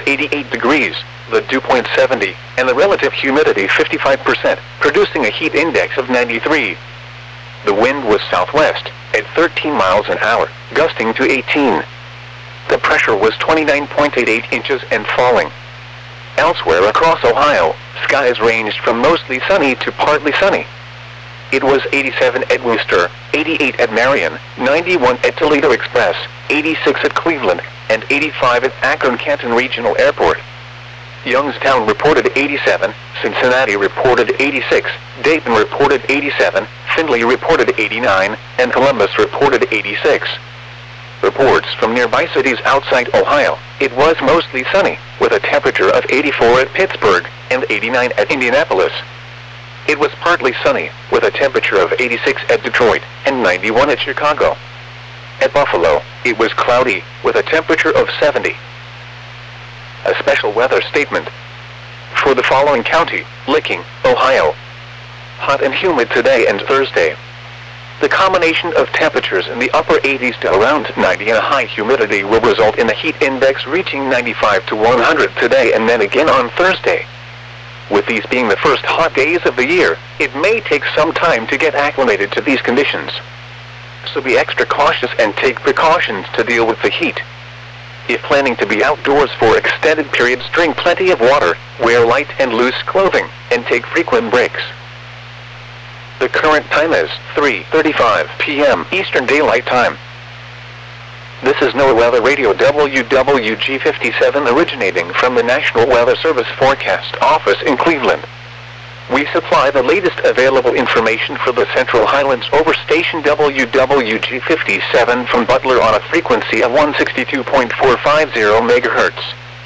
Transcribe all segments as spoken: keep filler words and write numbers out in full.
eighty-eight degrees, the dew point seventy, and the relative humidity fifty-five percent, producing a heat index of ninety-three. The wind was southwest, at thirteen miles an hour, gusting to eighteen. The pressure was twenty-nine point eight eight inches and falling. Elsewhere across Ohio, skies ranged from mostly sunny to partly sunny. It was eighty-seven at Wooster, eighty-eight at Marion, ninety-one at Toledo Express, eighty-six at Cleveland, and eighty-five at Akron-Canton Regional Airport. Youngstown reported eighty-seven, Cincinnati reported eighty-six, Dayton reported eighty-seven, Findlay reported eighty-nine, and Columbus reported eighty-six. Reports from nearby cities outside Ohio, it was mostly sunny, with a temperature of eighty-four at Pittsburgh and eighty-nine at Indianapolis. It was partly sunny, with a temperature of eighty-six at Detroit and ninety-one at Chicago. At Buffalo, it was cloudy, with a temperature of seventy. A special weather statement. For the following county, Licking, Ohio. Hot and humid today and Thursday. The combination of temperatures in the upper eighties to around ninety and a high humidity will result in a heat index reaching ninety-five to one hundred today and then again on Thursday. With these being the first hot days of the year, it may take some time to get acclimated to these conditions. So be extra cautious and take precautions to deal with the heat. If planning to be outdoors for extended periods, drink plenty of water, wear light and loose clothing, and take frequent breaks. The current time is three thirty-five p m Eastern Daylight Time. This is NOAA Weather Radio W W G fifty-seven originating from the National Weather Service Forecast Office in Cleveland. We supply the latest available information for the Central Highlands over station W W G fifty-seven from Butler on a frequency of one sixty-two point four five zero megahertz.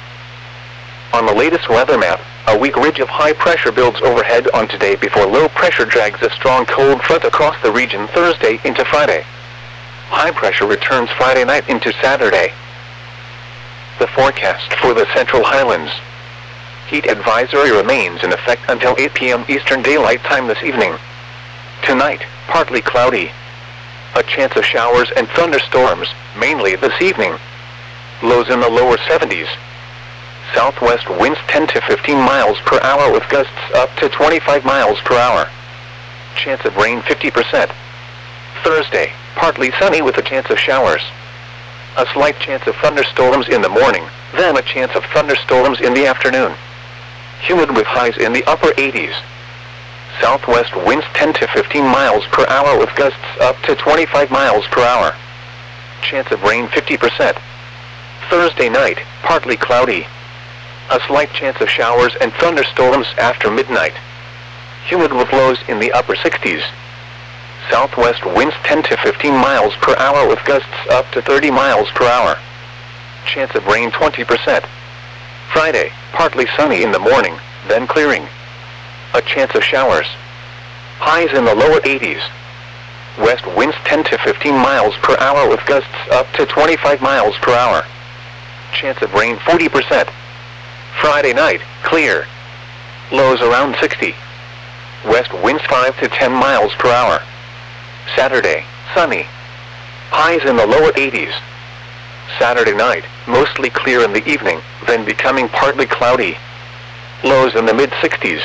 On the latest weather map, a weak ridge of high pressure builds overhead on today before low pressure drags a strong cold front across the region Thursday into Friday. High pressure returns Friday night into Saturday. The forecast for the Central Highlands. Heat advisory remains in effect until eight p m Eastern Daylight Time this evening. Tonight, partly cloudy. A chance of showers and thunderstorms, mainly this evening. Lows in the lower seventies. Southwest winds ten to fifteen miles per hour with gusts up to twenty-five miles per hour. Chance of rain fifty percent. Thursday, partly sunny with a chance of showers. A slight chance of thunderstorms in the morning, then a chance of thunderstorms in the afternoon. Humid with highs in the upper eighties. Southwest winds ten to fifteen miles per hour with gusts up to twenty-five miles per hour. Chance of rain fifty percent. Thursday night, partly cloudy. A slight chance of showers and thunderstorms after midnight. Humid with lows in the upper sixties. Southwest winds ten to fifteen miles per hour with gusts up to thirty miles per hour. Chance of rain twenty percent. Friday, partly sunny in the morning, then clearing. A chance of showers. Highs in the lower eighties. West winds ten to fifteen miles per hour with gusts up to twenty-five miles per hour. Chance of rain forty percent. Friday night, clear. Lows around sixty. West winds five to ten miles per hour. Saturday, sunny. Highs in the lower eighties. Saturday night, mostly clear in the evening, then becoming partly cloudy. Lows in the mid sixties.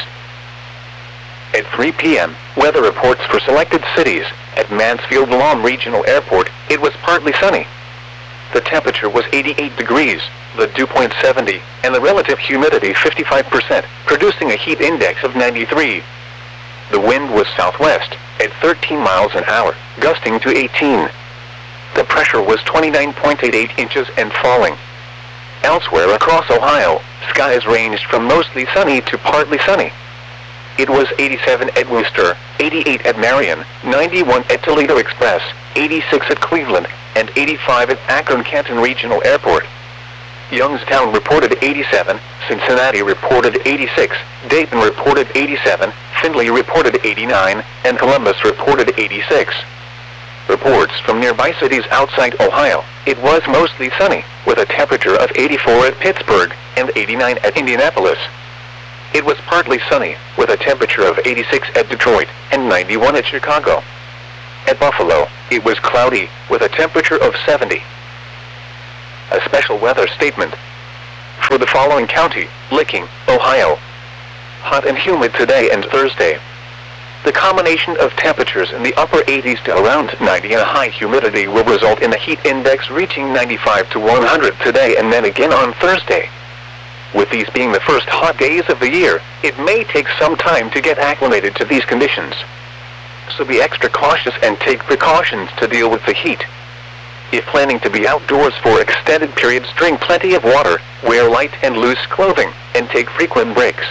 At three p m, weather reports for selected cities. At Mansfield-Lahm Regional Airport, it was partly sunny. The temperature was eighty-eight degrees, the dew point seventy, and the relative humidity fifty-five percent, producing a heat index of ninety-three. The wind was southwest, at thirteen miles an hour, gusting to eighteen. The pressure was twenty-nine point eight eight inches and falling. Elsewhere across Ohio, skies ranged from mostly sunny to partly sunny. It was eighty-seven at Wooster, eighty-eight at Marion, ninety-one at Toledo Express, eighty-six at Cleveland, and eighty-five at Akron-Canton Regional Airport. Youngstown reported eighty-seven, Cincinnati reported eighty-six, Dayton reported eighty-seven, Findlay reported eighty-nine, and Columbus reported eighty-six. Reports from nearby cities outside Ohio, it was mostly sunny, with a temperature of eighty-four at Pittsburgh and eighty-nine at Indianapolis. It was partly sunny, with a temperature of eighty-six at Detroit and ninety-one at Chicago. At Buffalo, it was cloudy, with a temperature of seventy. A special weather statement. for the following county: Licking, Ohio. Hot and humid today and Thursday. The combination of temperatures in the upper eighties to around ninety and a high humidity will result in a heat index reaching ninety-five to one hundred today and then again on Thursday. With these being the first hot days of the year, it may take some time to get acclimated to these conditions. So be extra cautious and take precautions to deal with the heat. If planning to be outdoors for extended periods, drink plenty of water, wear light and loose clothing, and take frequent breaks.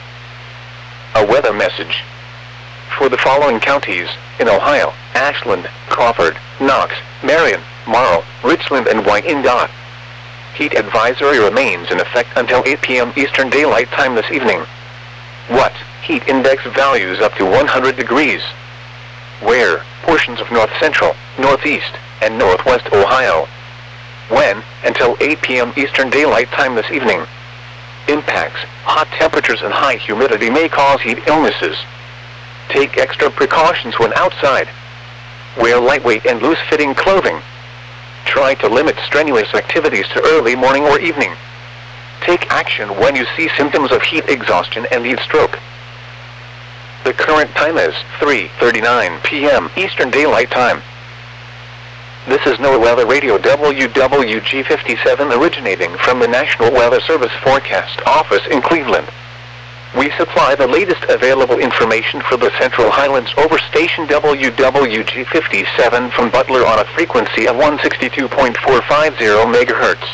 A weather message. For the following counties in Ohio: Ashland, Crawford, Knox, Marion, Morrow, Richland, and Wyandotte. Heat advisory remains in effect until eight p m Eastern Daylight Time this evening. What? Heat index values up to one hundred degrees. Where? Portions of north central, northeast, and northwest Ohio. When? Until eight p m Eastern Daylight Time this evening. Impacts: hot temperatures and high humidity may cause heat illnesses. Take extra precautions when outside. Wear lightweight and loose-fitting clothing. Try to limit strenuous activities to early morning or evening. Take action when you see symptoms of heat exhaustion and heat stroke. The current time is three thirty-nine p m Eastern Daylight Time. This is NOAA Weather Radio W W G fifty-seven originating from the National Weather Service Forecast Office in Cleveland. We supply the latest available information for the Central Highlands over station W W G fifty-seven from Butler on a frequency of one sixty-two point four five zero megahertz.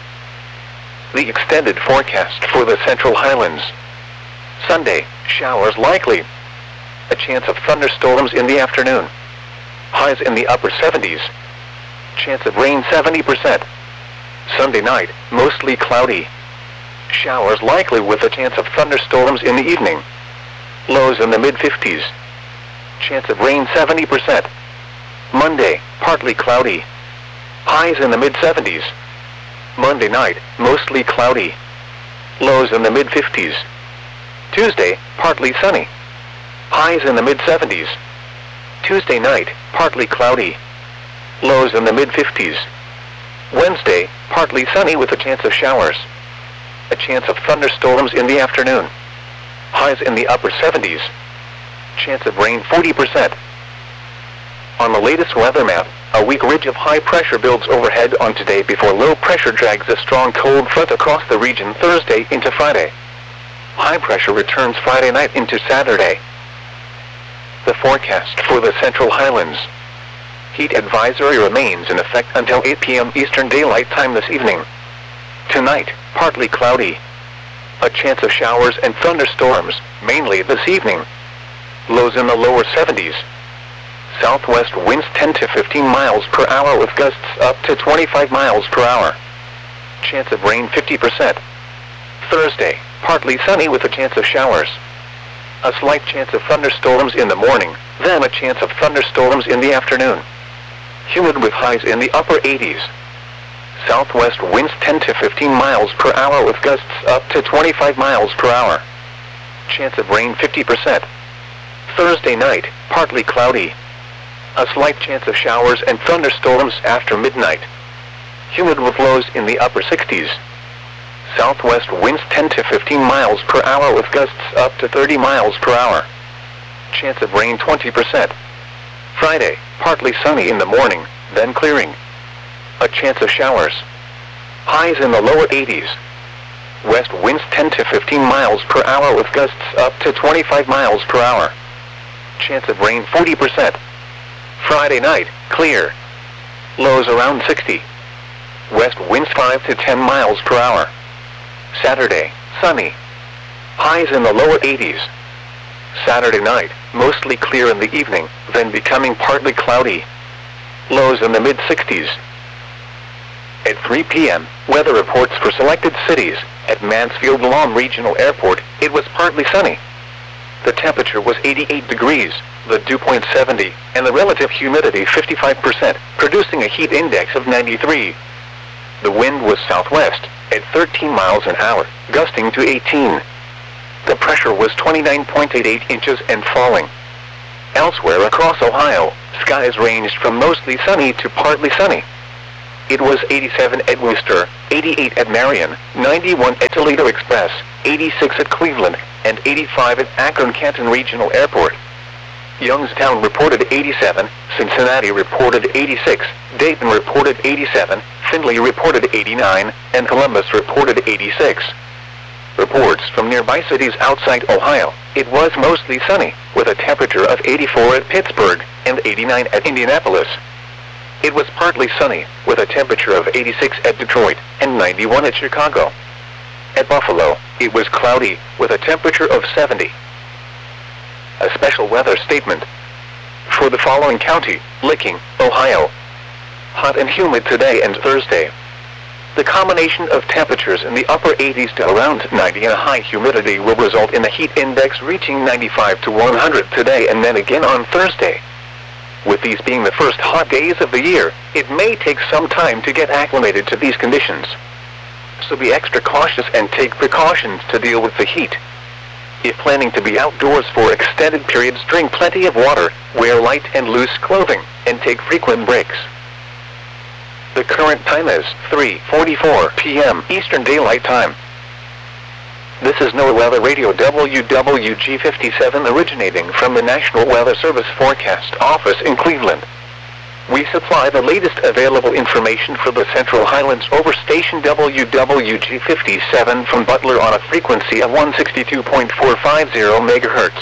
The extended forecast for the Central Highlands. Sunday, showers likely. A chance of thunderstorms in the afternoon. Highs in the upper seventies. Chance of rain seventy percent. Sunday night, mostly cloudy. Showers likely with a chance of thunderstorms in the evening. Lows in the mid fifties. Chance of rain seventy percent. Monday, partly cloudy. Highs in the mid seventies. Monday night, mostly cloudy. Lows in the mid fifties. Tuesday, partly sunny. Highs in the mid seventies. Tuesday night, partly cloudy. Lows in the mid fifties. Wednesday, partly sunny with a chance of showers. A chance of thunderstorms in the afternoon. Highs in the upper seventies. Chance of rain forty percent. On the latest weather map, a weak ridge of high pressure builds overhead on today before low pressure drags a strong cold front across the region Thursday into Friday. High pressure returns Friday night into Saturday. The forecast for the Central Highlands. Heat advisory remains in effect until eight p m Eastern Daylight Time this evening. Tonight, partly cloudy. A chance of showers and thunderstorms, mainly this evening. Lows in the lower seventies. Southwest winds ten to fifteen miles per hour with gusts up to twenty-five miles per hour. Chance of rain fifty percent. Thursday, partly sunny with a chance of showers. A slight chance of thunderstorms in the morning, then a chance of thunderstorms in the afternoon. Humid with highs in the upper eighties. Southwest winds ten to fifteen miles per hour with gusts up to twenty-five miles per hour. Chance of rain fifty percent. Thursday night, partly cloudy. A slight chance of showers and thunderstorms after midnight. Humid with lows in the upper sixties. Southwest winds ten to fifteen miles per hour with gusts up to thirty miles per hour. Chance of rain twenty percent. Friday, partly sunny in the morning, then clearing. A chance of showers. Highs in the lower eighties. West winds ten to fifteen miles per hour with gusts up to twenty-five miles per hour. Chance of rain forty percent. Friday night, clear. Lows around sixty. West winds five to ten miles per hour. Saturday, sunny. Highs in the lower eighties. Saturday night, mostly clear in the evening, then becoming partly cloudy. Lows in the mid sixties. At three p m, weather reports for selected cities. At Mansfield Lahm Regional Airport, it was partly sunny. The temperature was eighty-eight degrees, the dew point seventy, and the relative humidity fifty-five percent, producing a heat index of ninety-three. The wind was southwest, at thirteen miles an hour, gusting to eighteen. The pressure was twenty-nine point eight eight inches and falling. Elsewhere across Ohio, skies ranged from mostly sunny to partly sunny. it was eighty-seven at Worcester, eighty-eight at Marion, ninety-one at Toledo Express, eighty-six at Cleveland, and eighty-five at Akron-Canton Regional Airport. Youngstown reported eighty-seven, Cincinnati reported eighty-six, Dayton reported eighty-seven, Findlay reported eighty-nine, and Columbus reported eighty-six. Reports from nearby cities outside Ohio, it was mostly sunny, with a temperature of eighty-four at Pittsburgh, and eighty-nine at Indianapolis. It was partly sunny, with a temperature of eighty-six at Detroit, and ninety-one at Chicago. At Buffalo, it was cloudy, with a temperature of seventy. A special weather statement. For the following county, Licking, Ohio. Hot and humid today and Thursday. The combination of temperatures in the upper eighties to around ninety and a high humidity will result in a heat index reaching ninety-five to one hundred today and then again on Thursday. With these being the first hot days of the year, it may take some time to get acclimated to these conditions. So be extra cautious and take precautions to deal with the heat. If planning to be outdoors for extended periods, drink plenty of water, wear light and loose clothing, and take frequent breaks. The current time is three forty-four p m Eastern Daylight Time. This is NOAA Weather Radio W W G fifty-seven originating from the National Weather Service Forecast Office in Cleveland. We supply the latest available information for the Central Highlands over station W W G fifty-seven from Butler on a frequency of one sixty-two point four five zero megahertz.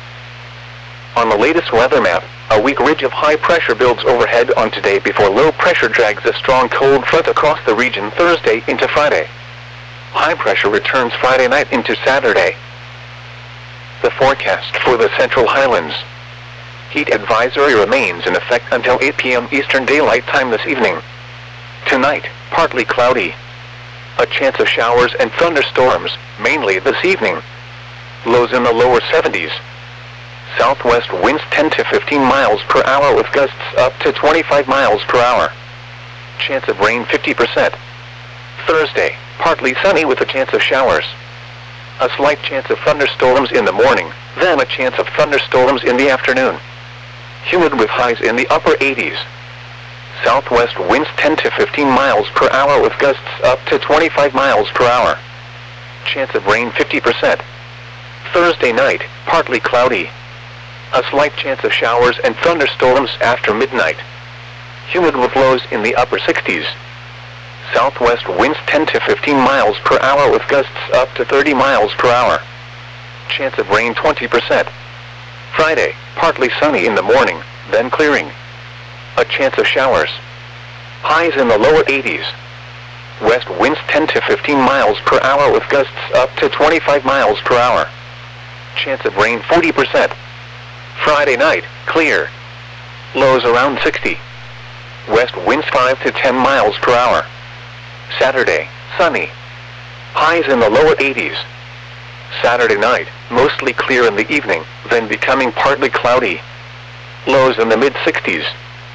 On the latest weather map, a weak ridge of high pressure builds overhead on today before low pressure drags a strong cold front across the region Thursday into Friday. High pressure returns Friday night into Saturday. The forecast for the Central Highlands. Heat advisory remains in effect until eight p m Eastern Daylight Time this evening. Tonight, partly cloudy. A chance of showers and thunderstorms, mainly this evening. Lows in the lower seventies. Southwest winds ten to fifteen miles per hour with gusts up to twenty-five miles per hour. Chance of rain fifty percent. Thursday, partly sunny with a chance of showers. A slight chance of thunderstorms in the morning, then a chance of thunderstorms in the afternoon. Humid with highs in the upper eighties. Southwest winds ten to fifteen miles per hour with gusts up to twenty-five miles per hour. Chance of rain fifty percent. Thursday night, partly cloudy. A slight chance of showers and thunderstorms after midnight. Humid with lows in the upper sixties. Southwest winds ten to fifteen miles per hour with gusts up to thirty miles per hour. Chance of rain twenty percent. Friday, partly sunny in the morning, then clearing. A chance of showers. Highs in the lower eighties. West winds ten to fifteen miles per hour with gusts up to twenty-five miles per hour. Chance of rain forty percent. Friday night, clear. Lows around sixty. West winds five to ten miles per hour. Saturday, sunny. Highs in the lower eighties. Saturday night, mostly clear in the evening, then becoming partly cloudy. Lows in the mid sixties.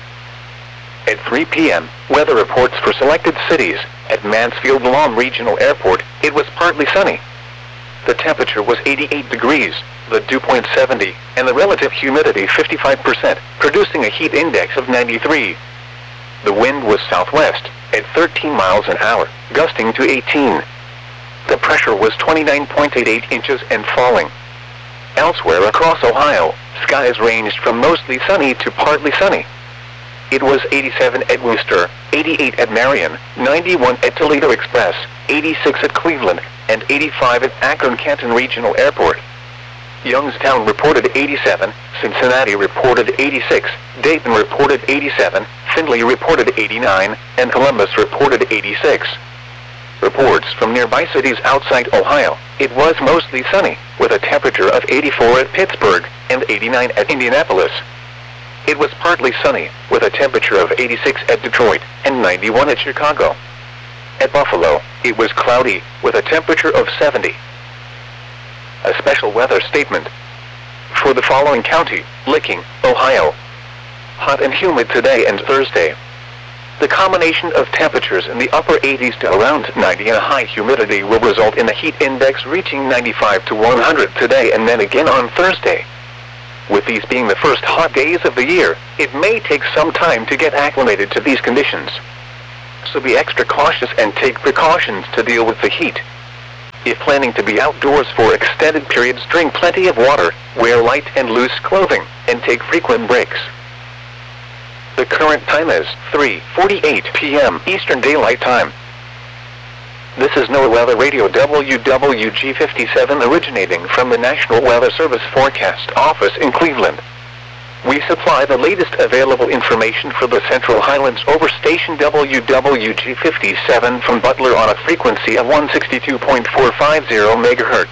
At three p m, weather reports for selected cities. At Mansfield Lawn Regional Airport, it was partly sunny. The temperature was eighty-eight degrees, the dew point seventy, and the relative humidity fifty-five percent, producing a heat index of ninety-three. The wind was southwest, at thirteen miles an hour, gusting to eighteen. The pressure was twenty-nine point eight eight inches and falling. Elsewhere across Ohio, skies ranged from mostly sunny to partly sunny. It was eighty-seven at Worcester, eighty-eight at Marion, ninety-one at Toledo Express, eighty-six at Cleveland, and eighty-five at Akron-Canton Regional Airport. Youngstown reported eighty-seven, Cincinnati reported eighty-six, Dayton reported eighty-seven, Findlay reported eighty-nine, and Columbus reported eighty-six. Reports from nearby cities outside Ohio, it was mostly sunny, with a temperature of eighty-four at Pittsburgh, and eighty-nine at Indianapolis. It was partly sunny, with a temperature of eighty-six at Detroit, and ninety-one at Chicago. At Buffalo, it was cloudy, with a temperature of seventy. A special weather statement. For the following county, Licking, Ohio. Hot and humid today and Thursday. The combination of temperatures in the upper eighties to around ninety and a high humidity will result in a heat index reaching ninety-five to one hundred today and then again on Thursday. With these being the first hot days of the year, it may take some time to get acclimated to these conditions. so be extra cautious and take precautions to deal with the heat. If planning to be outdoors for extended periods, drink plenty of water, wear light and loose clothing, and take frequent breaks. The current time is three forty-eight p m Eastern Daylight Time. This is NOAA Weather Radio W W G fifty-seven originating from the National Weather Service Forecast Office in Cleveland. We supply the latest available information for the Central Highlands over station W W G fifty-seven from Butler on a frequency of one sixty-two point four five zero megahertz.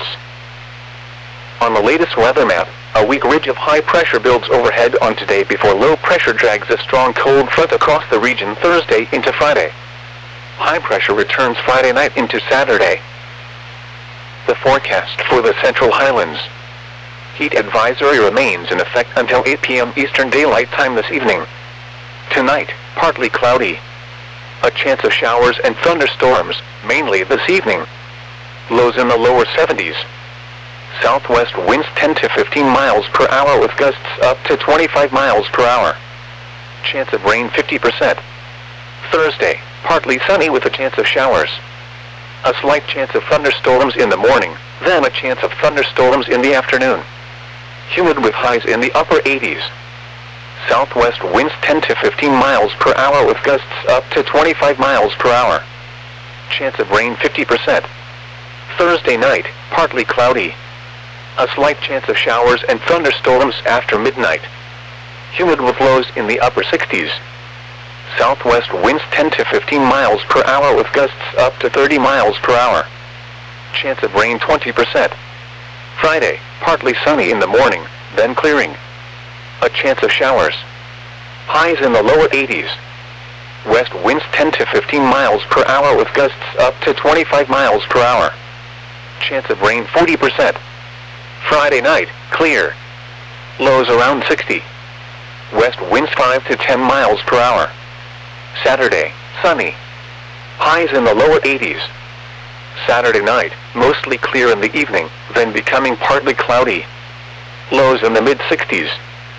On the latest weather map, a weak ridge of high pressure builds overhead on today before low pressure drags a strong cold front across the region Thursday into Friday. High pressure returns Friday night into Saturday. The forecast for the Central Highlands. Heat advisory remains in effect until eight p m Eastern Daylight Time this evening. Tonight, partly cloudy. A chance of showers and thunderstorms, mainly this evening. Lows in the lower seventies. Southwest winds ten to fifteen miles per hour with gusts up to twenty-five miles per hour. Chance of rain fifty percent. Thursday, partly sunny with a chance of showers. A slight chance of thunderstorms in the morning, then a chance of thunderstorms in the afternoon. Humid with highs in the upper eighties. Southwest winds ten to fifteen miles per hour with gusts up to twenty-five miles per hour. Chance of rain fifty percent. Thursday night, partly cloudy. A slight chance of showers and thunderstorms after midnight. Humid with lows in the upper sixties. Southwest winds ten to fifteen miles per hour with gusts up to thirty miles per hour. Chance of rain twenty percent. Friday, partly sunny in the morning, then clearing. A chance of showers. Highs in the lower eighties. West winds ten to fifteen miles per hour with gusts up to twenty-five miles per hour. Chance of rain forty percent. Friday night, clear. Lows around sixty. West winds five to ten miles per hour. Saturday, sunny. Highs in the lower eighties. Saturday night, mostly clear in the evening, then becoming partly cloudy. Lows in the mid sixties.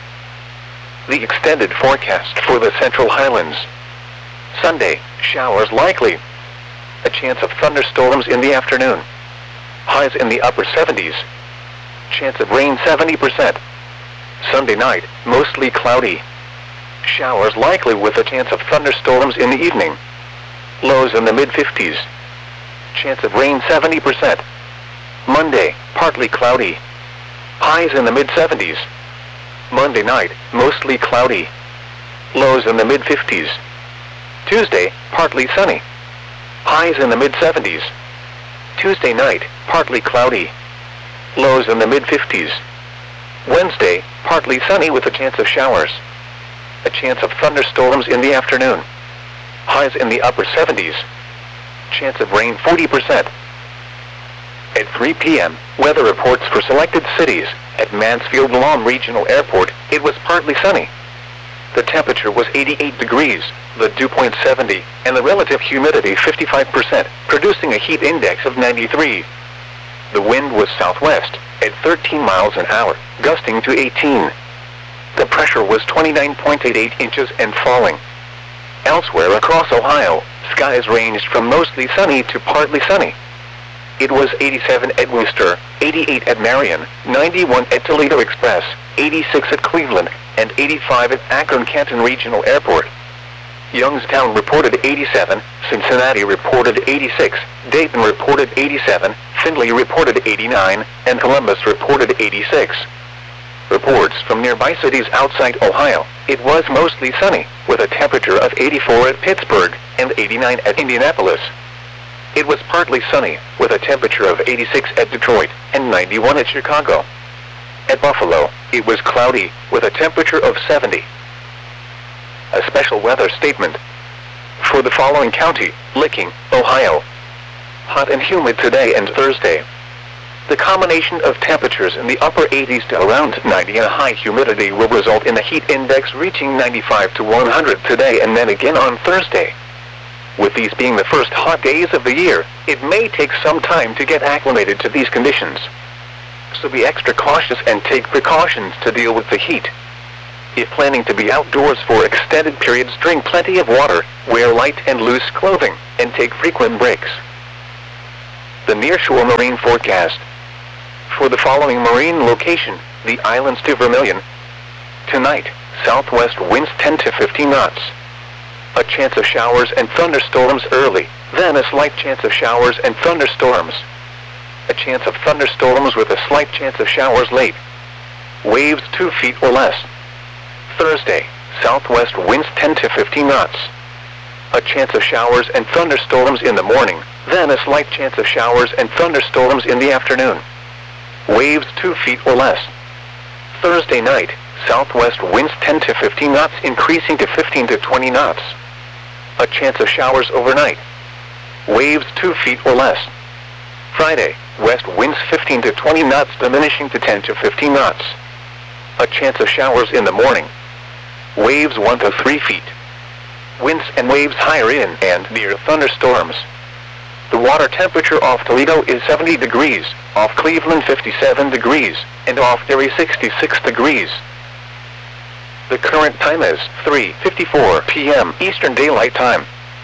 The extended forecast for the Central Highlands. Sunday, showers likely. A chance of thunderstorms in the afternoon. Highs in the upper seventies. Chance of rain seventy percent. Sunday night, mostly cloudy. Showers likely with a chance of thunderstorms in the evening. Lows in the mid fifties. Chance of rain seventy percent. Monday, partly cloudy. Highs in the mid seventies. Monday night, mostly cloudy. Lows in the mid fifties. Tuesday, partly sunny. Highs in the mid seventies. Tuesday night, partly cloudy. Lows in the mid fifties. Wednesday, partly sunny with a chance of showers. A chance of thunderstorms in the afternoon. Highs in the upper seventies. Chance of rain forty percent. At three p m, weather reports for selected cities. At Mansfield Lawn Regional Airport, it was partly sunny. The temperature was eighty-eight degrees, the dew point seventy, and the relative humidity fifty-five percent, producing a heat index of ninety-three. The wind was southwest, at thirteen miles an hour, gusting to eighteen. The pressure was twenty-nine point eight eight inches and falling. Elsewhere across Ohio, skies ranged from mostly sunny to partly sunny. It was eighty-seven at Worcester, eighty-eight at Marion, ninety-one at Toledo Express, eighty-six at Cleveland, and eighty-five at Akron-Canton Regional Airport. Youngstown reported eighty-seven, Cincinnati reported eighty-six, Dayton reported eighty-seven, Findlay reported eighty-nine, and Columbus reported eighty-six. Reports from nearby cities outside Ohio, it was mostly sunny, with a temperature of eighty-four at Pittsburgh and eighty-nine at Indianapolis. It was partly sunny, with a temperature of eighty-six at Detroit and ninety-one at Chicago. At Buffalo, it was cloudy, with a temperature of seventy. A special weather statement. For the following county, Licking, Ohio. Hot and humid today and Thursday. The combination of temperatures in the upper eighties to around ninety and a high humidity will result in a heat index reaching ninety-five to one hundred today and then again on Thursday. With these being the first hot days of the year, it may take some time to get acclimated to these conditions. So be extra cautious and take precautions to deal with the heat. If planning to be outdoors for extended periods, drink plenty of water, wear light and loose clothing, and take frequent breaks. The nearshore marine forecast. For the following marine location, the islands to Vermilion. Tonight, southwest winds ten to fifteen knots. A chance of showers and thunderstorms early, then a slight chance of showers and thunderstorms. A chance of thunderstorms with a slight chance of showers late. Waves two feet or less. Thursday, southwest winds ten to fifteen knots. A chance of showers and thunderstorms in the morning, then a slight chance of showers and thunderstorms in the afternoon. Waves two feet or less. Thursday night, southwest winds ten to fifteen knots increasing to fifteen to twenty knots. A chance of showers overnight. Waves two feet or less. Friday, west winds fifteen to twenty knots diminishing to ten to fifteen knots. A chance of showers in the morning. Waves one to three feet. Winds and waves higher in and near thunderstorms. The water temperature off Toledo is seventy degrees, off Cleveland fifty-seven degrees, and off Erie sixty-six degrees. The current time is three fifty-four p m Eastern Daylight Time.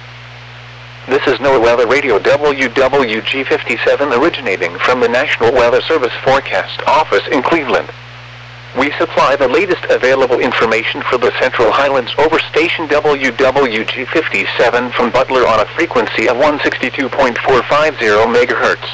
This is NOAA Weather Radio W W G fifty-seven originating from the National Weather Service Forecast Office in Cleveland. We supply the latest available information for the Central Highlands over station W W G fifty-seven from Butler on a frequency of one sixty-two point four five zero megahertz.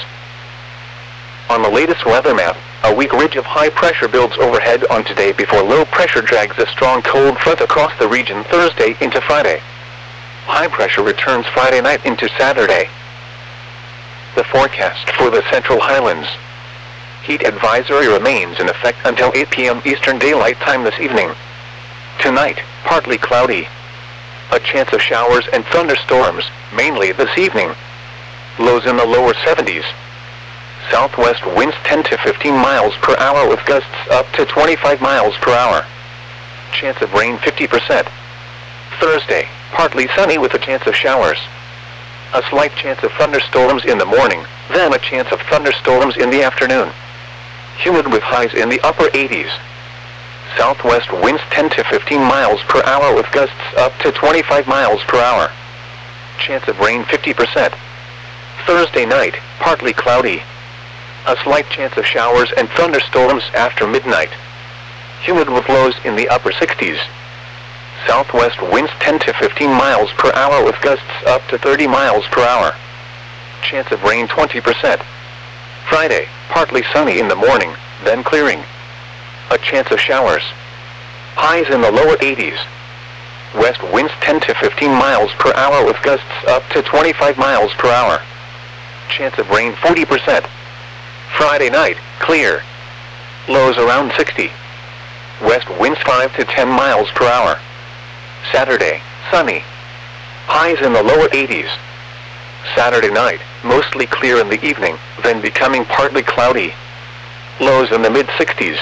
On the latest weather map, a weak ridge of high pressure builds overhead on today before low pressure drags a strong cold front across the region Thursday into Friday. High pressure returns Friday night into Saturday. The forecast for the Central Highlands. Heat advisory remains in effect until eight p m Eastern Daylight Time this evening. Tonight, partly cloudy. A chance of showers and thunderstorms, mainly this evening. Lows in the lower seventies. Southwest winds ten to fifteen miles per hour with gusts up to twenty-five miles per hour. Chance of rain fifty percent. Thursday, partly sunny with a chance of showers. A slight chance of thunderstorms in the morning, then a chance of thunderstorms in the afternoon. Humid with highs in the upper eighties. Southwest winds ten to fifteen miles per hour with gusts up to twenty-five miles per hour. Chance of rain fifty percent. Thursday night, partly cloudy. A slight chance of showers and thunderstorms after midnight. Humid with lows in the upper sixties. Southwest winds ten to fifteen miles per hour with gusts up to thirty miles per hour. Chance of rain twenty percent. Friday, partly sunny in the morning, then clearing. A chance of showers. Highs in the lower eighties. West winds ten to fifteen miles per hour with gusts up to twenty-five miles per hour. Chance of rain forty percent. Friday night, clear. Lows around sixty. West winds five to ten miles per hour. Saturday, sunny. Highs in the lower eighties. Saturday night, mostly clear in the evening, then becoming partly cloudy. Lows in the mid sixties.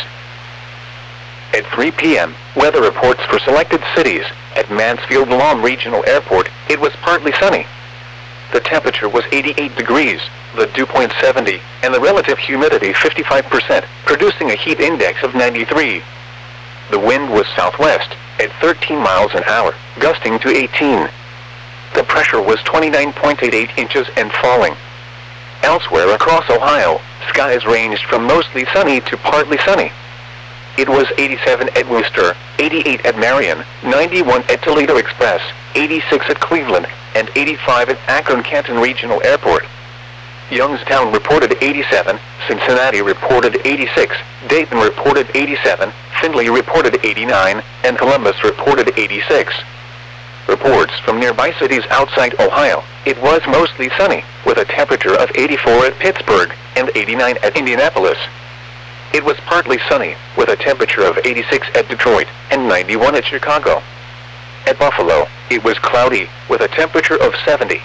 At three p m, weather reports for selected cities. At Mansfield Lawn Regional Airport, it was partly sunny. The temperature was eighty-eight degrees, the dew point seventy, and the relative humidity fifty-five percent, producing a heat index of ninety-three. The wind was southwest, at thirteen miles an hour, gusting to eighteen. The pressure was twenty-nine point eight eight inches and falling. Elsewhere across Ohio, skies ranged from mostly sunny to partly sunny. It was eighty-seven at Worcester, eighty-eight at Marion, ninety-one at Toledo Express, eighty-six at Cleveland, and eighty-five at Akron-Canton Regional Airport. Youngstown reported eighty-seven, Cincinnati reported eighty-six, Dayton reported eighty-seven, Findlay reported eighty-nine, and Columbus reported eighty-six. Reports from nearby cities outside Ohio, it was mostly sunny, with a temperature of eighty-four at Pittsburgh and eighty-nine at Indianapolis. It was partly sunny, with a temperature of eighty-six at Detroit and ninety-one at Chicago. At Buffalo, it was cloudy, with a temperature of seventy.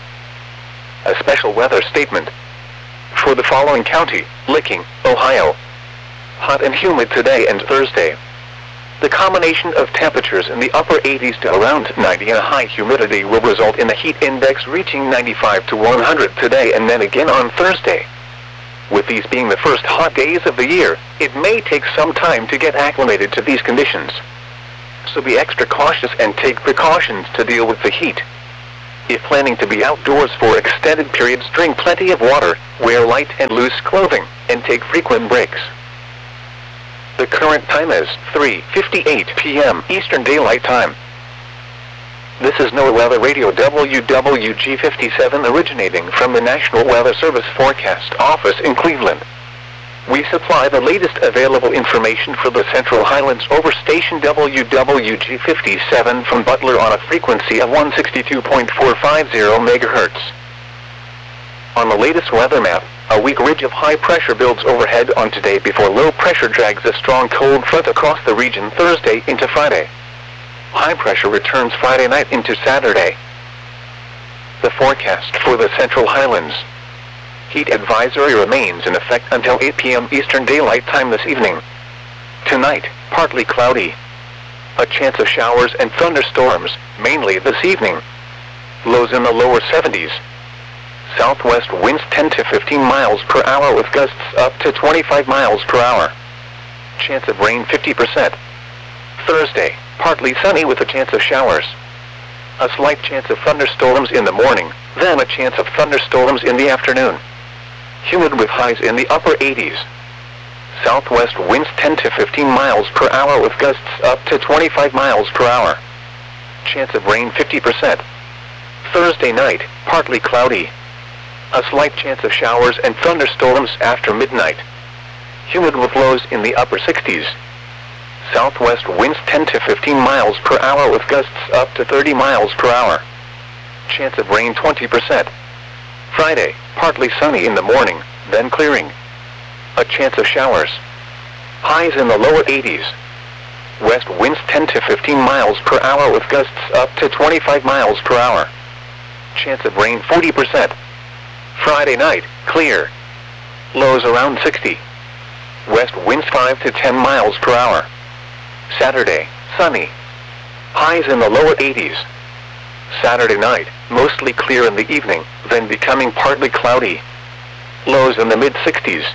A special weather statement. For the following county, Licking, Ohio. Hot and humid today and Thursday. The combination of temperatures in the upper eighties to around ninety and a high humidity will result in a heat index reaching ninety-five to one hundred today and then again on Thursday. With these being the first hot days of the year, it may take some time to get acclimated to these conditions. so be extra cautious and take precautions to deal with the heat. If planning to be outdoors for extended periods, drink plenty of water, wear light and loose clothing, and take frequent breaks. The current time is three fifty-eight p m Eastern Daylight Time. This is NOAA Weather Radio W W G fifty-seven originating from the National Weather Service Forecast Office in Cleveland. We supply the latest available information for the Central Highlands over station W W G fifty-seven from Butler on a frequency of one sixty-two point four five zero megahertz. On the latest weather map, a weak ridge of high pressure builds overhead on today before low pressure drags a strong cold front across the region Thursday into Friday. High pressure returns Friday night into Saturday. The forecast for the Central Highlands. Heat advisory remains in effect until eight p m Eastern Daylight Time this evening. Tonight, partly cloudy. A chance of showers and thunderstorms, mainly this evening. Lows in the lower seventies. Southwest winds ten to fifteen miles per hour with gusts up to twenty-five miles per hour. Chance of rain fifty percent. Thursday, partly sunny with a chance of showers. A slight chance of thunderstorms in the morning, then a chance of thunderstorms in the afternoon. Humid with highs in the upper eighties. Southwest winds ten to fifteen miles per hour with gusts up to twenty-five miles per hour. Chance of rain fifty percent. Thursday night, partly cloudy. A slight chance of showers and thunderstorms after midnight. Humid with lows in the upper sixties. Southwest winds ten to fifteen miles per hour with gusts up to thirty miles per hour. Chance of rain twenty percent. Friday, partly sunny in the morning, then clearing. A chance of showers. Highs in the lower eighties. West winds ten to fifteen miles per hour with gusts up to twenty-five miles per hour. Chance of rain forty percent. Friday night, clear. Lows around sixty. West winds five to ten miles per hour. Saturday, sunny. Highs in the lower eighties. Saturday night, mostly clear in the evening, then becoming partly cloudy. Lows in the mid-sixties.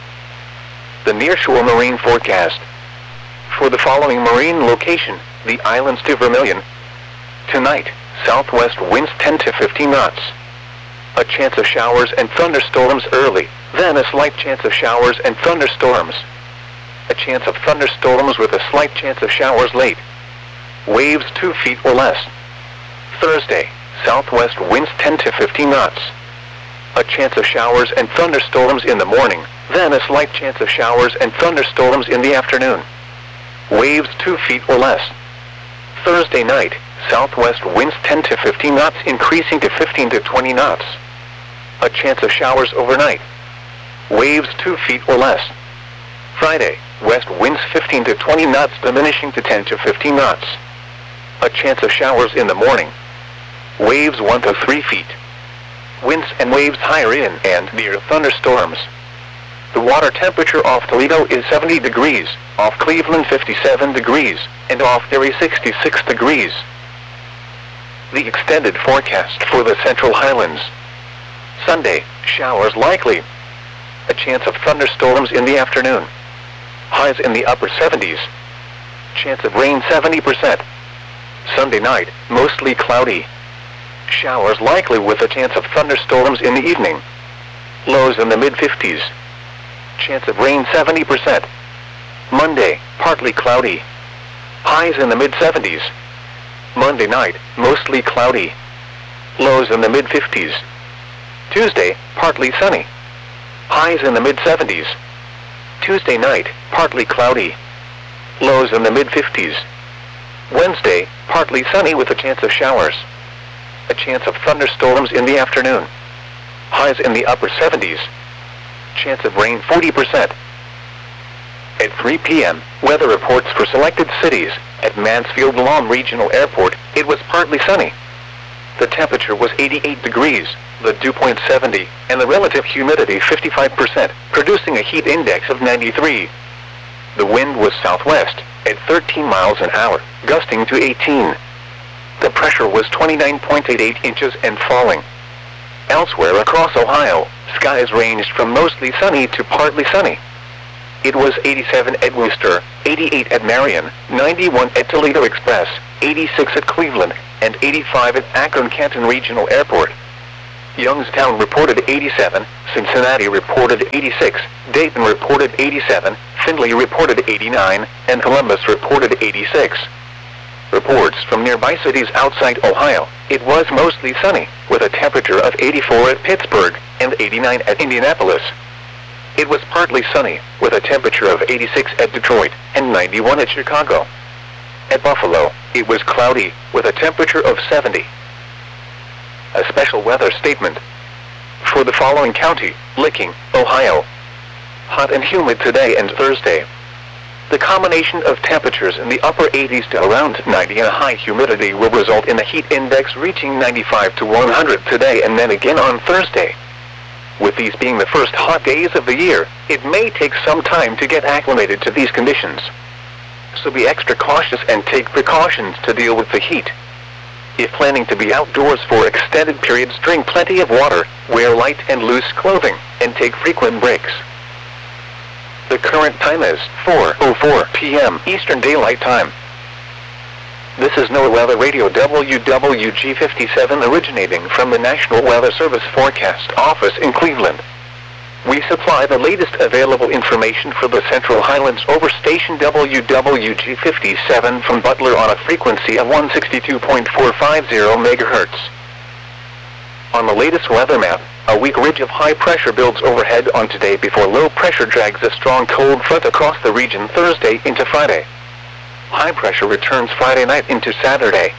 The nearshore marine forecast. For the following marine location, the islands to Vermilion. Tonight, southwest winds ten to fifteen knots. A chance of showers and thunderstorms early, then a slight chance of showers and thunderstorms. A chance of thunderstorms with a slight chance of showers late. Waves two feet or less. Thursday, southwest winds ten to fifteen knots. A chance of showers and thunderstorms in the morning, then a slight chance of showers and thunderstorms in the afternoon. Waves two feet or less. Thursday night, southwest winds ten to fifteen knots increasing to fifteen to twenty knots. A chance of showers overnight. Waves two feet or less. Friday, west winds fifteen to twenty knots diminishing to ten to fifteen knots. A chance of showers in the morning. Waves one to three feet. Winds and waves higher in and near thunderstorms. The water temperature off Toledo is seventy degrees, off Cleveland fifty-seven degrees, and off Erie sixty-six degrees. The extended forecast for the Central Highlands. Sunday, showers likely. A chance of thunderstorms in the afternoon. Highs in the upper seventies. Chance of rain seventy percent. Sunday night, mostly cloudy. Showers likely with a chance of thunderstorms in the evening. Lows in the mid-fifties. Chance of rain seventy percent. Monday, partly cloudy. Highs in the mid-seventies. Monday night, mostly cloudy. Lows in the mid-fifties. Tuesday, partly sunny. Highs in the mid-seventies. Tuesday night, partly cloudy. Lows in the mid-fifties. Wednesday, partly sunny with a chance of showers. A chance of thunderstorms in the afternoon. Highs in the upper seventies. Chance of rain forty percent. At three p m, weather reports for selected cities. At Mansfield-Lam Regional Airport, it was partly sunny. The temperature was eighty-eight degrees, the dew point seventy, and the relative humidity fifty-five percent, producing a heat index of ninety-three. The wind was southwest, at thirteen miles an hour, gusting to eighteen. The pressure was twenty-nine point eight eight inches and falling. Elsewhere across Ohio, skies ranged from mostly sunny to partly sunny. it was eighty-seven at Worcester, eighty-eight at Marion, ninety-one at Toledo Express, eighty-six at Cleveland, and eighty-five at Akron-Canton Regional Airport. Youngstown reported eighty-seven, Cincinnati reported eighty-six, Dayton reported eighty-seven, Findlay reported eighty-nine, and Columbus reported eighty-six. Reports from nearby cities outside Ohio, it was mostly sunny, with a temperature of eighty-four at Pittsburgh, and eighty-nine at Indianapolis. It was partly sunny, with a temperature of eighty-six at Detroit, and ninety-one at Chicago. At Buffalo, it was cloudy, with a temperature of seventy. A special weather statement. For the following county, Licking, Ohio. Hot and humid today and Thursday. The combination of temperatures in the upper eighties to around ninety and high humidity will result in a heat index reaching ninety-five to one hundred today and then again on Thursday. With these being the first hot days of the year, it may take some time to get acclimated to these conditions. So be extra cautious and take precautions to deal with the heat. If planning to be outdoors for extended periods, drink plenty of water, wear light and loose clothing, and take frequent breaks. The current time is four oh four p m Eastern Daylight Time. This is NOAA Weather Radio W W G fifty-seven originating from the National Weather Service Forecast Office in Cleveland. We supply the latest available information for the Central Highlands over station W W G fifty-seven from Butler on a frequency of one sixty-two point four five zero megahertz. On the latest weather map, a weak ridge of high pressure builds overhead on today before low pressure drags a strong cold front across the region Thursday into Friday. High pressure returns Friday night into Saturday.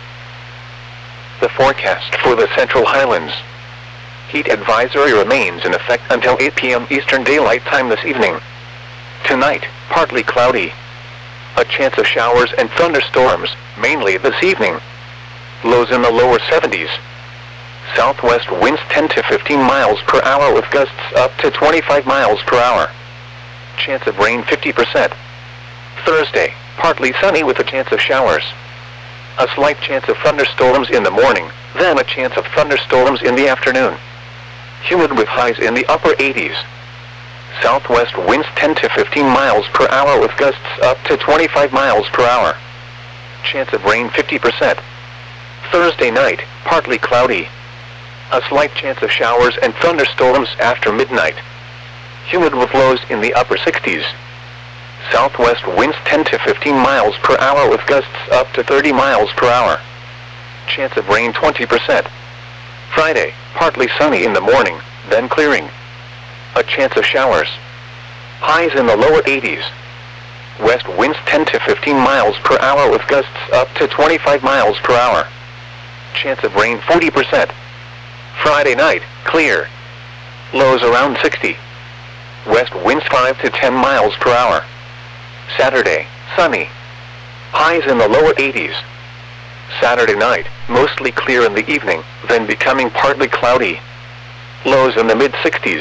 The forecast for the Central Highlands. Heat advisory remains in effect until eight p m Eastern Daylight Time this evening. Tonight, partly cloudy. A chance of showers and thunderstorms, mainly this evening. Lows in the lower seventies. Southwest winds ten to fifteen miles per hour with gusts up to twenty-five miles per hour. Chance of rain fifty percent. Thursday, partly sunny with a chance of showers. A slight chance of thunderstorms in the morning, then a chance of thunderstorms in the afternoon. Humid with highs in the upper eighties. Southwest winds ten to fifteen miles per hour with gusts up to twenty-five miles per hour. Chance of rain fifty percent. Thursday night, partly cloudy. A slight chance of showers and thunderstorms after midnight. Humid with lows in the upper sixties. Southwest winds ten to fifteen miles per hour with gusts up to thirty miles per hour. Chance of rain twenty percent. Friday, partly sunny in the morning, then clearing. A chance of showers. Highs in the lower eighties. West winds ten to fifteen miles per hour with gusts up to twenty-five miles per hour. Chance of rain forty percent. Friday night, clear. Lows around sixty. West winds five to ten miles per hour. Saturday, sunny. Highs in the lower eighties. Saturday night, mostly clear in the evening, then becoming partly cloudy. Lows in the mid sixties.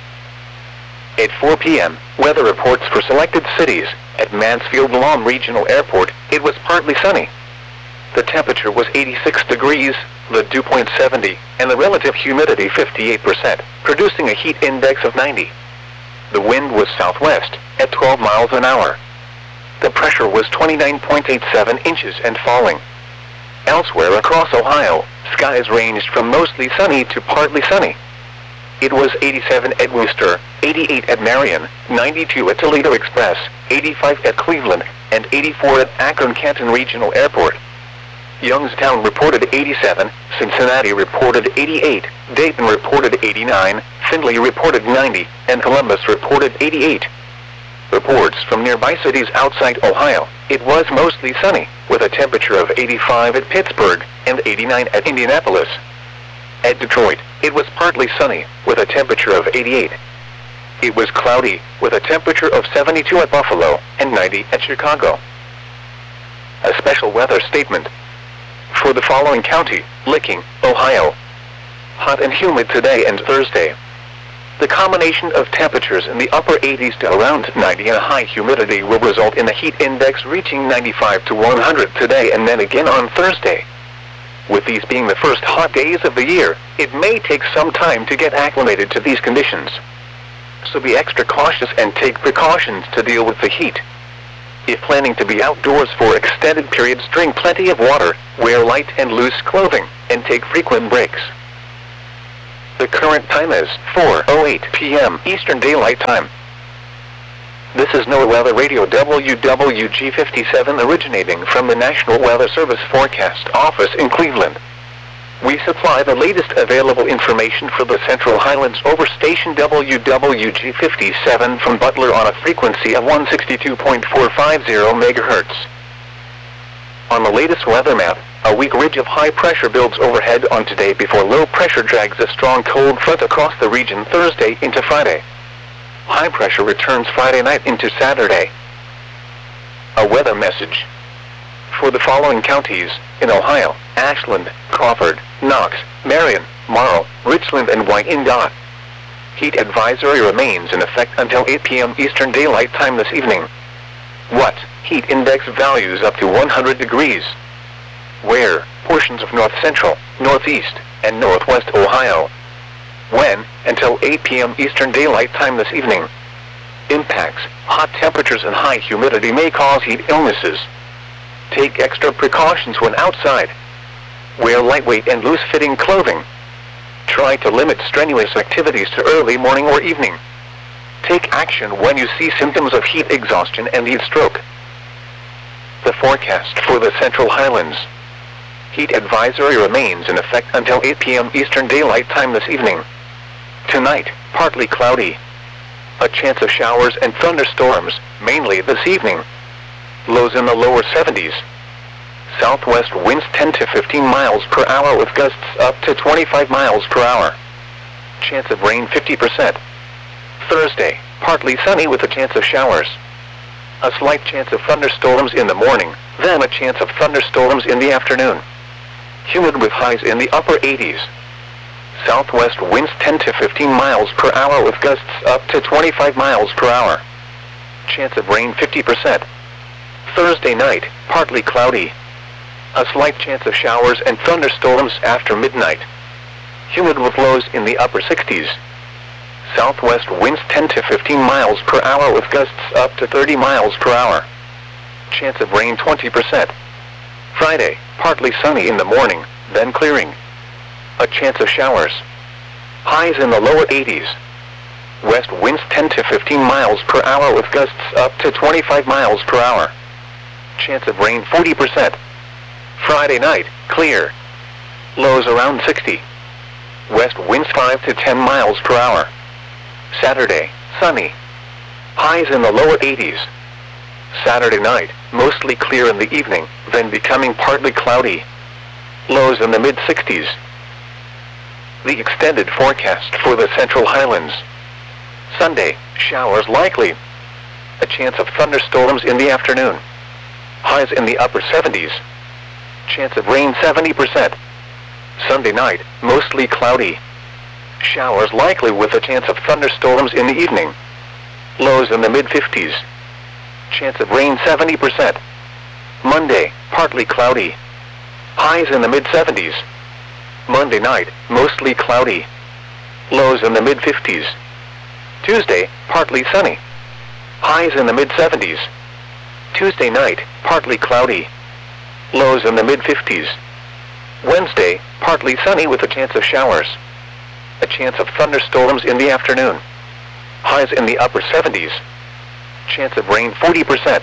At four p m, weather reports for selected cities. At Mansfield-Lom Regional Airport, it was partly sunny. The temperature was eighty-six degrees, the dew point seventy, and the relative humidity fifty-eight percent, producing a heat index of ninety. The wind was southwest, at twelve miles an hour. The pressure was twenty-nine point eight seven inches and falling. Elsewhere across Ohio, skies ranged from mostly sunny to partly sunny. It was eighty-seven at Worcester, eighty-eight at Marion, ninety-two at Toledo Express, eighty-five at Cleveland, and eighty-four at Akron-Canton Regional Airport. Youngstown reported eighty-seven, Cincinnati reported eighty-eight, Dayton reported eighty-nine, Findlay reported ninety, and Columbus reported eighty-eight. Reports from nearby cities outside Ohio, it was mostly sunny, with a temperature of eighty-five at Pittsburgh and eighty-nine at Indianapolis. At Detroit, it was partly sunny, with a temperature of eighty-eight. It was cloudy, with a temperature of seventy-two at Buffalo and ninety at Chicago. A special weather statement. For the following county, Licking, Ohio. Hot and humid today and Thursday. The combination of temperatures in the upper eighties to around ninety and high humidity will result in a heat index reaching ninety-five to one hundred today and then again on Thursday. With these being the first hot days of the year, it may take some time to get acclimated to these conditions. so be extra cautious and take precautions to deal with the heat. If planning to be outdoors for extended periods, drink plenty of water, wear light and loose clothing, and take frequent breaks. The current time is four oh eight p m Eastern Daylight Time. This is NOAA Weather Radio W W G fifty-seven originating from the National Weather Service Forecast Office in Cleveland. We supply the latest available information for the Central Highlands over station W W G fifty-seven from Butler on a frequency of one sixty-two point four five zero megahertz. On the latest weather map, a weak ridge of high pressure builds overhead on today before low pressure drags a strong cold front across the region Thursday into Friday. High pressure returns Friday night into Saturday. A weather message. For the following counties in Ohio: Ashland, Crawford, Knox, Marion, Morrow, Richland, and Wyandotte. Heat advisory remains in effect until eight p m Eastern Daylight Time this evening. What? Heat index values up to one hundred degrees. Where? Portions of north central, northeast, and northwest Ohio. When? Until eight p m Eastern Daylight Time this evening. Impacts: hot temperatures and high humidity may cause heat illnesses. Take extra precautions when outside. Wear lightweight and loose-fitting clothing. Try to limit strenuous activities to early morning or evening. Take action when you see symptoms of heat exhaustion and heat stroke. The forecast for the Central Highlands. Heat advisory remains in effect until eight p m Eastern Daylight Time this evening. Tonight, partly cloudy. A chance of showers and thunderstorms, mainly this evening. Lows in the lower seventies. Southwest winds ten to fifteen miles per hour with gusts up to twenty-five miles per hour. Chance of rain fifty percent. Thursday, partly sunny with a chance of showers. A slight chance of thunderstorms in the morning, then a chance of thunderstorms in the afternoon. Humid with highs in the upper eighties. Southwest winds ten to fifteen miles per hour with gusts up to twenty-five miles per hour. Chance of rain fifty percent. Thursday night, partly cloudy. A slight chance of showers and thunderstorms after midnight. Humid with lows in the upper sixties. Southwest winds ten to fifteen miles per hour with gusts up to thirty miles per hour. Chance of rain twenty percent. Friday, partly sunny in the morning, then clearing. A chance of showers. Highs in the lower eighties. West winds ten to fifteen miles per hour with gusts up to twenty-five miles per hour. Chance of rain forty percent. Friday night, clear. Lows around sixty. West winds five to ten miles per hour. Saturday, sunny. Highs in the lower eighties. Saturday night, mostly clear in the evening, then becoming partly cloudy. Lows in the mid sixties. The extended forecast for the Central Highlands. Sunday, showers likely. A chance of thunderstorms in the afternoon. Highs in the upper seventies. Chance of rain seventy percent. Sunday night, mostly cloudy. Showers likely with a chance of thunderstorms in the evening. Lows in the mid fifties. Chance of rain seventy percent. Monday, partly cloudy. Highs in the mid seventies. Monday night, mostly cloudy. Lows in the mid fifties. Tuesday, partly sunny. Highs in the mid seventies. Tuesday night, partly cloudy. Lows in the mid fifties. Wednesday, partly sunny with a chance of showers. A chance of thunderstorms in the afternoon. Highs in the upper seventies. Chance of rain forty percent.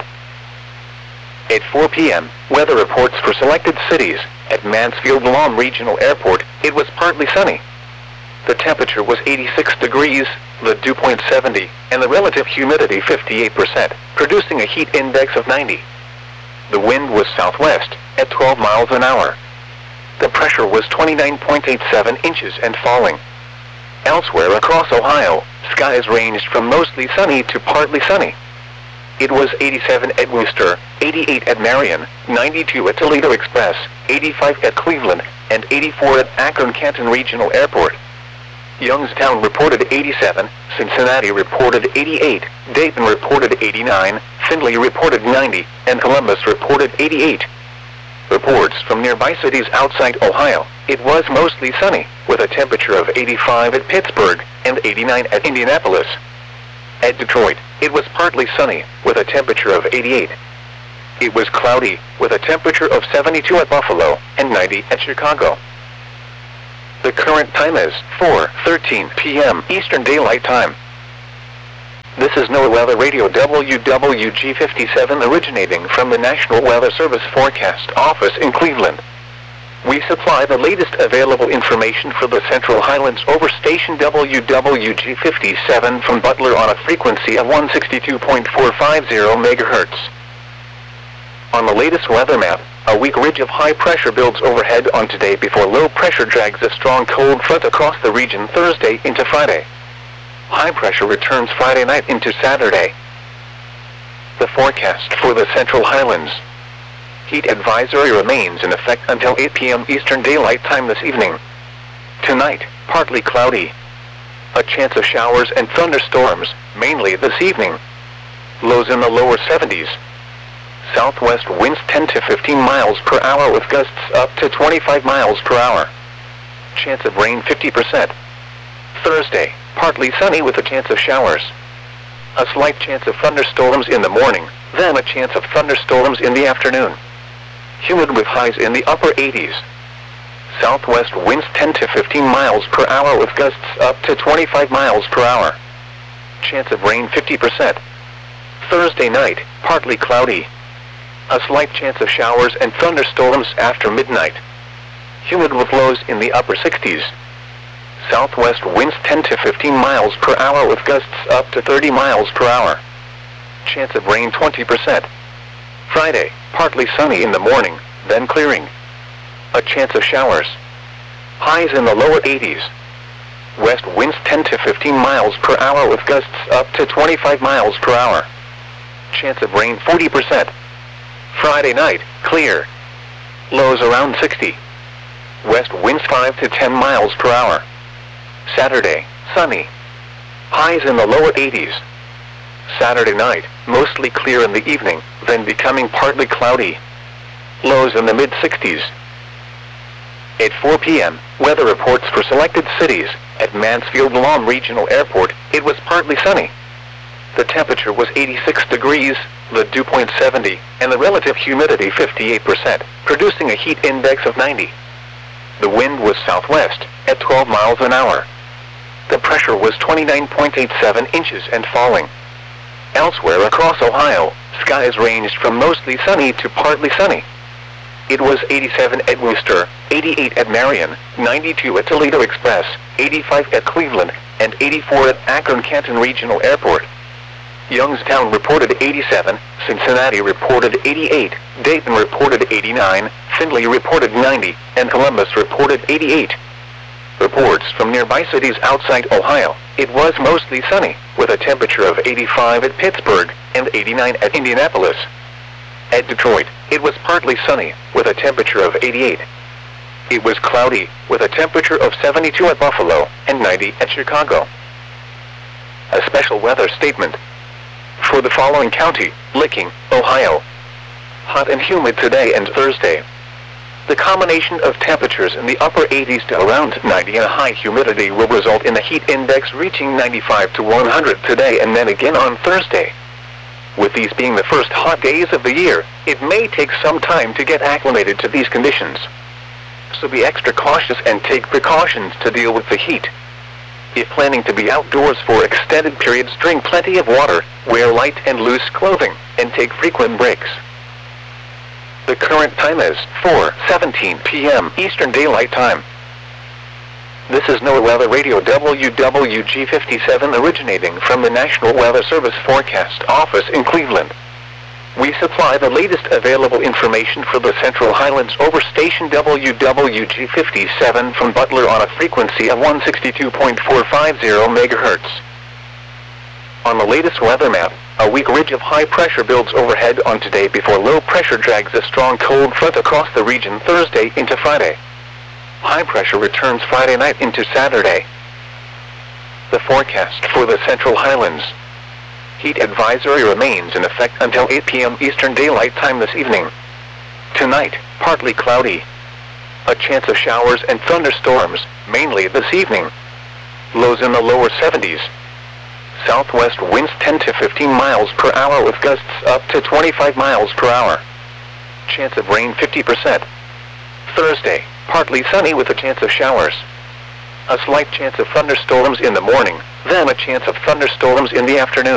At four p m, weather reports for selected cities. At Mansfield Lawn Regional Airport, it was partly sunny. The temperature was eighty-six degrees, the dew point seventy, and the relative humidity fifty-eight percent, producing a heat index of ninety. The wind was southwest, at twelve miles an hour. The pressure was twenty-nine point eight seven inches and falling. Elsewhere across Ohio, skies ranged from mostly sunny to partly sunny. It was eighty-seven at Worcester, eighty-eight at Marion, ninety-two at Toledo Express, eighty-five at Cleveland, and eighty-four at Akron-Canton Regional Airport. Youngstown reported eighty-seven, Cincinnati reported eighty-eight, Dayton reported eighty-nine, Findlay reported ninety, and Columbus reported eighty-eight. Reports from nearby cities outside Ohio, it was mostly sunny, with a temperature of eighty-five at Pittsburgh and eighty-nine at Indianapolis. At Detroit, it was partly sunny, with a temperature of eighty-eight. It was cloudy, with a temperature of seventy-two at Buffalo, and ninety at Chicago. The current time is four thirteen p m Eastern Daylight Time. This is NOAA Weather Radio W W G fifty-seven originating from the National Weather Service Forecast Office in Cleveland. We supply the latest available information for the Central Highlands over station W W G fifty-seven from Butler on a frequency of one sixty-two point four five zero megahertz. On the latest weather map, a weak ridge of high pressure builds overhead on today before low pressure drags a strong cold front across the region Thursday into Friday. High pressure returns Friday night into Saturday. The forecast for the Central Highlands. Heat advisory remains in effect until eight p m Eastern Daylight Time this evening. Tonight, partly cloudy. A chance of showers and thunderstorms, mainly this evening. Lows in the lower seventies. Southwest winds ten to fifteen miles per hour with gusts up to twenty-five miles per hour. Chance of rain fifty percent. Thursday, partly sunny with a chance of showers. A slight chance of thunderstorms in the morning, then a chance of thunderstorms in the afternoon. Humid with highs in the upper eighties. Southwest winds ten to fifteen miles per hour with gusts up to twenty-five miles per hour. Chance of rain fifty percent. Thursday night, partly cloudy. A slight chance of showers and thunderstorms after midnight. Humid with lows in the upper sixties. Southwest winds ten to fifteen miles per hour with gusts up to thirty miles per hour. Chance of rain twenty percent. Friday, partly sunny in the morning, then clearing. A chance of showers. Highs in the lower eighties. West winds ten to fifteen miles per hour with gusts up to twenty-five miles per hour. Chance of rain forty percent. Friday night, clear. Lows around sixty. West winds five to ten miles per hour. Saturday, sunny. Highs in the lower eighties. Saturday night, mostly clear in the evening, then becoming partly cloudy. Lows in the mid sixties. At four p m, weather reports for selected cities. At Mansfield Lawn Regional Airport, it was partly sunny. The temperature was eighty-six degrees, the dew point seventy, and the relative humidity fifty-eight percent, producing a heat index of ninety. The wind was southwest, at twelve miles an hour. The pressure was twenty-nine point eight seven inches and falling. Elsewhere across Ohio, skies ranged from mostly sunny to partly sunny. It was eighty-seven at Worcester, eighty-eight at Marion, ninety-two at Toledo Express, eighty-five at Cleveland, and eighty-four at Akron-Canton Regional Airport. Youngstown reported eighty-seven, Cincinnati reported eighty-eight, Dayton reported eighty-nine, Findlay reported ninety, and Columbus reported eighty-eight. Reports from nearby cities outside Ohio, it was mostly sunny, with a temperature of eighty-five at Pittsburgh and eighty-nine at Indianapolis. At Detroit, it was partly sunny, with a temperature of eighty-eight. It was cloudy, with a temperature of seventy-two at Buffalo and ninety at Chicago. A special weather statement. For the following county, Licking, Ohio. Hot and humid today and Thursday. The combination of temperatures in the upper eighties to around ninety and a high humidity will result in the heat index reaching ninety-five to one hundred today and then again on Thursday. With these being the first hot days of the year, it may take some time to get acclimated to these conditions. So be extra cautious and take precautions to deal with the heat. If planning to be outdoors for extended periods, drink plenty of water, wear light and loose clothing, and take frequent breaks. The current time is four seventeen p m Eastern Daylight Time. This is NOAA Weather Radio W W G fifty-seven originating from the National Weather Service Forecast Office in Cleveland. We supply the latest available information for the Central Highlands over station W W G fifty-seven from Butler on a frequency of one sixty-two point four five zero megahertz. On the latest weather map, a weak ridge of high pressure builds overhead on today before low pressure drags a strong cold front across the region Thursday into Friday. High pressure returns Friday night into Saturday. The forecast for the Central Highlands. Heat advisory remains in effect until eight p m Eastern Daylight Time this evening. Tonight, partly cloudy. A chance of showers and thunderstorms, mainly this evening. Lows in the lower seventies. southwest winds ten to fifteen miles per hour with gusts up to twenty-five miles per hour. Chance of rain fifty percent. Thursday, partly sunny with a chance of showers. A slight chance of thunderstorms in the morning, then a chance of thunderstorms in the afternoon.